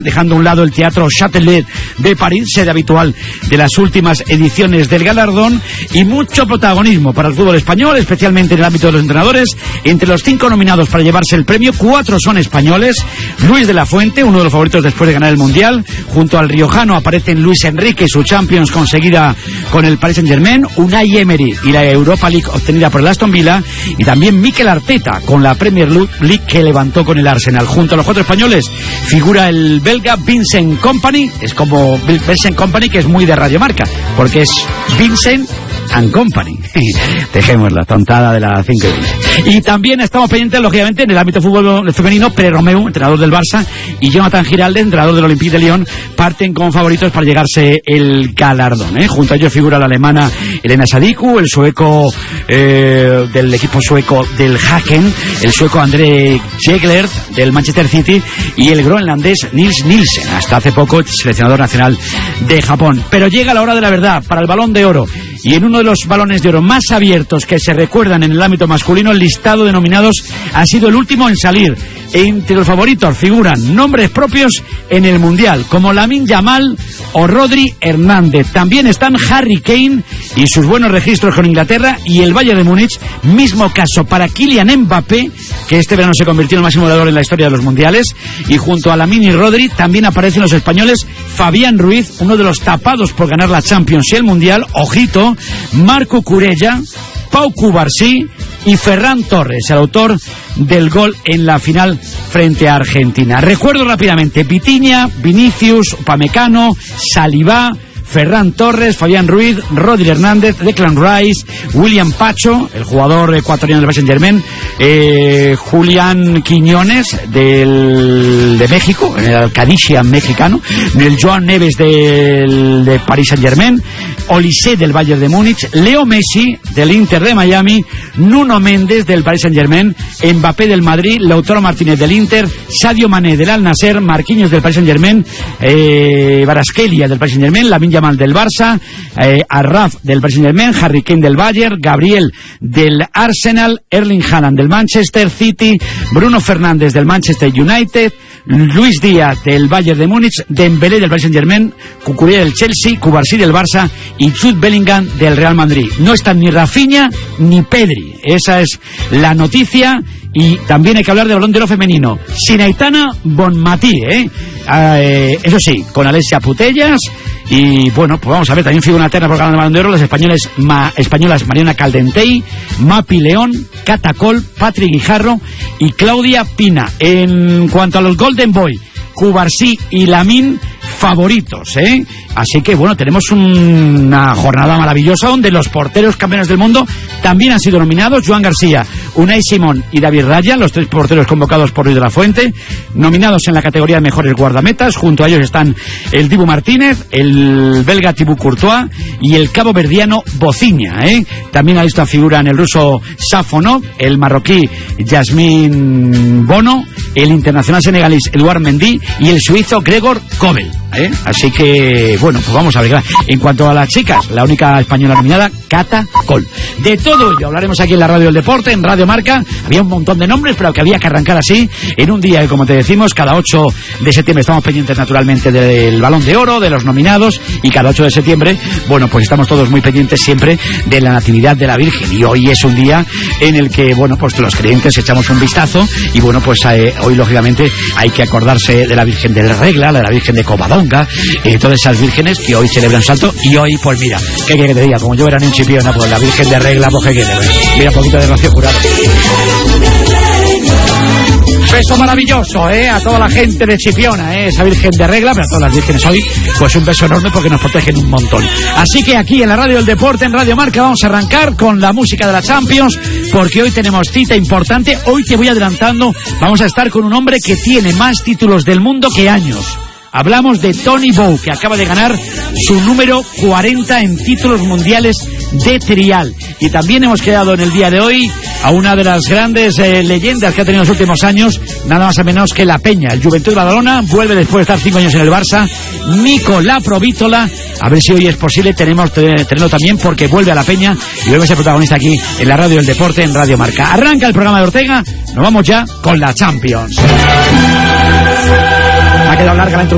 dejando a un lado el Teatro Châtelet de París, sede habitual de las últimas ediciones del galardón, y mucho protagonismo para el fútbol español, especialmente en el ámbito de los entrenadores. Entre los 5 nominados para llevarse el premio, 4 son españoles. Luis de la Fuente, uno de los favoritos después de ganar el Mundial, junto al riojano aparecen Luis Enrique y su Champions conseguida con el Paris Saint-Germain, Unai Emery y la Europa League obtenida por el Aston Villa, y también Mikel Arteta con la Premier League que levantó con el Arsenal. Junto a los 4 españoles figura el belga Vincent Kompany. Es como Vincent Kompany, que es muy de Radio Marca, porque es Vincent and Company. Dejemos la tontada de la 5 y también estamos pendientes, lógicamente, en el ámbito fútbol femenino. Pere Romeu, entrenador del Barça, y Jonathan Giraldez, entrenador del Olympique de Lyon, parten como favoritos para llegarse el galardón. Junto a ellos figura la alemana Elena Sadiku, el sueco del equipo sueco del Haken, el sueco André Jegler del Manchester City, y el groenlandés Nils Nielsen, hasta hace poco seleccionador nacional de Japón. Pero llega la hora de la verdad para el Balón de Oro, y en uno de los balones de oro más abiertos que se recuerdan en el ámbito masculino, el listado de nominados ha sido el último en salir. Entre los favoritos figuran nombres propios en el Mundial, como Lamine Yamal o Rodri Hernández. También están Harry Kane y sus buenos registros con Inglaterra y el Bayern de Múnich. Mismo caso para Kylian Mbappé, que este verano se convirtió en el máximo goleador en la historia de los mundiales. Y junto a Lamine y Rodri también aparecen los españoles Fabián Ruiz, uno de los tapados por ganar la Champions y el Mundial, ojito, Marco Kurella, Pau Cubarsí y Ferran Torres, el autor del gol en la final frente a Argentina. Recuerdo rápidamente: Vitinha, Vinicius, Upamecano, Saliba, Ferran Torres, Fabián Ruiz, Rodri Hernández, Declan Rice, William Pacho, el jugador ecuatoriano del Paris Saint-Germain, Julián Quiñones de México, el Alcadisia mexicano, el Joan Neves de Paris Saint-Germain, Olise del Bayern de Múnich, Leo Messi del Inter de Miami, Nuno Méndez del Paris Saint-Germain, Mbappé del Madrid, Lautaro Martínez del Inter, Sadio Mané del Al Nassr, Marquinhos del Paris Saint-Germain, Kvaratskhelia del Paris Saint-Germain, Lamine Yamal del Barça, Arraf del Paris Saint-Germain, Harry Kane del Bayern, Gabriel del Arsenal, Erling Haaland del Manchester City, Bruno Fernández del Manchester United, Luis Díaz del Bayern de Múnich, Dembélé del Paris Saint-Germain, Cucurella del Chelsea, Cubarsí del Barça y Jude Bellingham del Real Madrid. No están ni Rafinha ni Pedri. Esa es la noticia. Y también hay que hablar de Balón de Oro femenino. Sin Aitana Bonmatí, eso sí, con Alessia Putellas. Y bueno, pues vamos a ver, también figura una terna por ganar el Balón de Oro las españolas Mariana Caldentey, Mapi León, Catacol, Patri Guijarro y Claudia Pina. En cuanto a los Golden Boy, Cubarsí y Lamine, favoritos, Así que bueno, tenemos una jornada maravillosa donde los porteros campeones del mundo también han sido nominados. Joan García, Unai Simón y David Raya, los 3 porteros convocados por Luis de la Fuente, nominados en la categoría de mejores guardametas. Junto a ellos están el Dibu Martínez, el belga Thibaut Courtois y el caboverdiano Bocinha, También a esta figuran el ruso Safonov, el marroquí Yasmín Bono, el internacional senegalés Eduard Mendy y el suizo Gregor Kobel, Así que bueno, pues vamos a ver. En cuanto a las chicas, la única española nominada, Catacol. De todo ello hablaremos aquí en la Radio del Deporte, en Radio Marca. Había un montón de nombres, pero que había que arrancar así, en un día que, como te decimos, cada 8 de septiembre estamos pendientes naturalmente del Balón de Oro, de los nominados, y cada 8 de septiembre, bueno, pues estamos todos muy pendientes siempre de la Natividad de la Virgen. Y hoy es un día en el que, bueno, pues los creyentes echamos un vistazo, y bueno, pues hoy lógicamente hay que acordarse de la Virgen de la Regla, de la Virgen de Covadonga, todas esas vírgenes que hoy celebran santo. Y hoy, pues mira, ¿qué quiere que te diga? Como yo era en Chipiona, pues la Virgen de Regla, pues ¿qué quiere? Mira, un poquito de Rocío Jurado. Beso maravilloso, a toda la gente de Chipiona, esa Virgen de Regla, pero a todas las vírgenes hoy, pues un beso enorme porque nos protegen un montón. Así que aquí en la Radio del Deporte, en Radio Marca, vamos a arrancar con la música de la Champions, porque hoy tenemos cita importante. Hoy te voy adelantando, vamos a estar con un hombre que tiene más títulos del mundo que años. Hablamos de Tony Bow, que acaba de ganar su número 40 en títulos mundiales de trial. Y también hemos quedado en el día de hoy a una de las grandes leyendas que ha tenido en los últimos años, nada más o menos que La Peña. El Juventud de Badalona vuelve después de estar 5 años en el Barça. Nico La Provítola, a ver si hoy es posible tenerlo también, porque vuelve a La Peña y vuelve a ser protagonista aquí en la Radio del Deporte, en Radio Marca. Arranca el programa de Ortega, nos vamos ya con la Champions. Ha quedado larga la introducción.